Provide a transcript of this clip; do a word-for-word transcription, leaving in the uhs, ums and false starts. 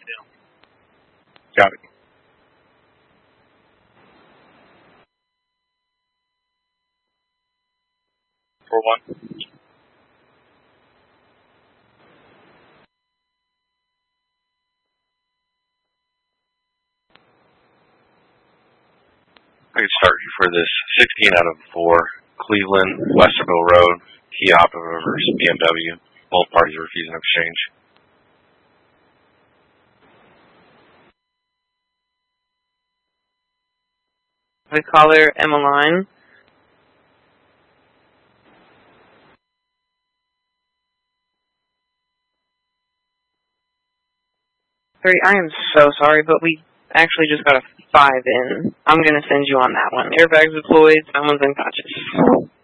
Got it. Four one. I could start you for this sixteen out of four. Cleveland, Westerville Road, Kia Optima versus B M W. Both parties refusing exchange. The caller, Emmeline. Three, I am so sorry, but we actually just got a five in. I'm going to send you on that one. Airbags deployed, someone's unconscious.